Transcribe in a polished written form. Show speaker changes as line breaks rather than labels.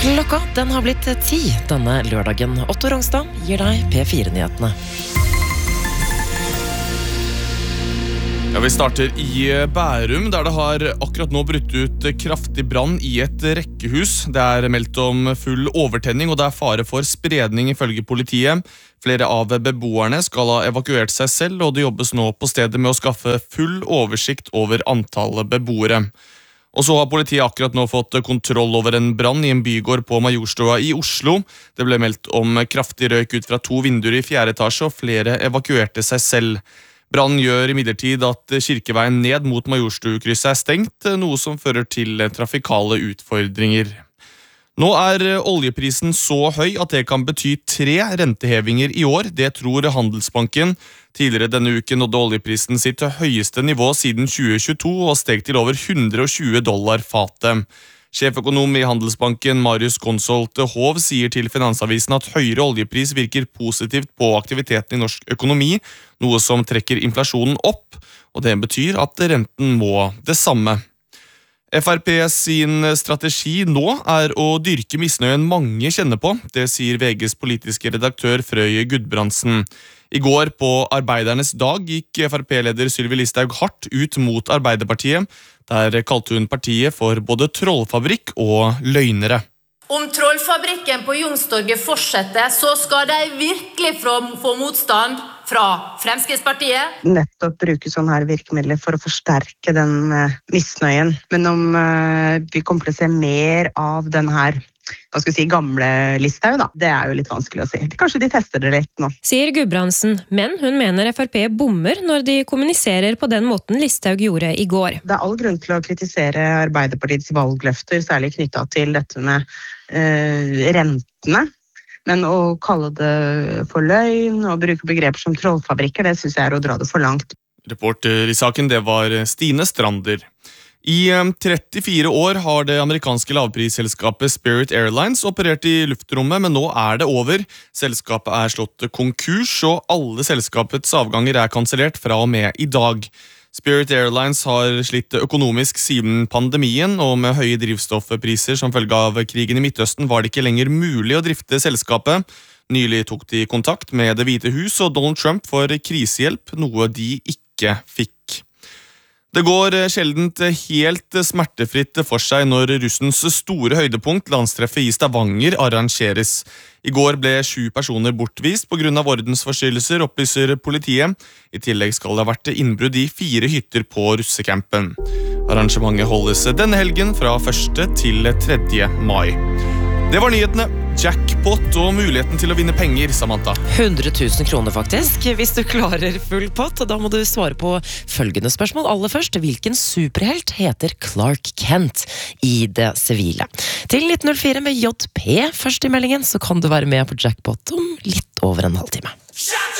Klokka, den har blitt 10 denne lørdagen. Otto Rongstad gir deg P4-nyhetene.
Ja, vi starter i Bærum, der det har akkurat nå brutt ut kraftig brann i et rekkehus. Det er meldt om full overtenning, og det er fare for spredning ifølge politiet. Flere av beboerne skal ha evakuert seg selv, og det jobbes nå på stedet med å skaffe full oversikt over antallet beboere. Og så har politiet akkurat nå fått kontroll over en brann i en bygård på Majorstua i Oslo. Det ble meldt om kraftig røyk ut fra 2 vinduer i 4. etasje, og flere evakuerte seg selv. Brannen gjør imidlertid at kirkeveien ned mot Majorstukrysset er stengt, noe som fører til trafikale utfordringer. Nå er oljeprisen så høy at det kan bety 3 rentehevinger i år, det tror Handelsbanken. Tidligere denne uken nådde oljeprisen sitt høyeste nivå siden 2022 og steg til over $120 fatet. Sjeføkonom i Handelsbanken Marius Gonsolt Hov sier til Finansavisen at høyere oljepris virker positivt på aktiviteten i norsk økonomi, noe som trekker inflasjonen opp, og det betyr at renten må det samme. FrP sin strategi nå er å dyrke misnøyen mange kjenner på, det sier VGs politiske redaktør Frøy Gudbrandsen. I går på Arbeidernes dag gikk FrP-leder Sylvi Listhaug hardt ut mot Arbeiderpartiet. Der kalte hun partiet for både trollfabrikk og løgnere.
Om trollfabrikken på Youngstorget fortsetter, så skal de virkelig få motstand fra Fremskrittspartiet.
Nettopp bruke sånne her virkemidler for å forsterke den misnøyen. Men om vi kommer til å se mer av den her, gamle Listhaug, da. Det er jo litt vanskelig å si. Kanskje de tester det litt nå.
Sier Gudbrandsen, men hun mener FrP bommer når de kommuniserer på den måten Listhaug gjorde i går.
Det er all grunn til å kritisere Arbeiderpartiets valgløfter, særlig knyttet til dette med rentene. Men å kalle det for løgn og bruke begreper som trollfabrikker, det synes jeg er å dra det for langt.
Reporter i saken, det var Stine Strander. I 34 år har det amerikanske lavprisselskapet Spirit Airlines operert i luftrommet, men nå er det over. Selskapet er slått konkurs, og alle selskapets avganger er kansellert fra og med i dag. Spirit Airlines har slitt økonomisk siden pandemien, og med høye drivstoffpriser som følge av krigen i Midtøsten var det ikke lenger mulig å drifte selskapet. Nylig tok de kontakt med Det hvite hus og Donald Trump for krisehjelp, noe de ikke fikk. Det går sjeldent helt smertefritt for seg når russens store høydepunkt, landstreffet i Stavanger, arrangeres. I går ble 7 personer bortvist på grunn av ordensforstyrrelser, opplyser politiet. I tillegg skal det ha vært innbrudd i 4 hytter på russecampen. Arrangementet holdes denne helgen fra 1. til 3. mai. Det var nyhetene. Jackpot og muligheten til å vinne penger, Samantha.
100 000 kroner faktisk, hvis du klarer full pott. Og da må du svare på følgende spørsmål. Aller først, hvilken superhelt heter Clark Kent i det sivile? Til 1904 med JP først i meldingen, så kan du være med på Jackpot om litt over en halvtime.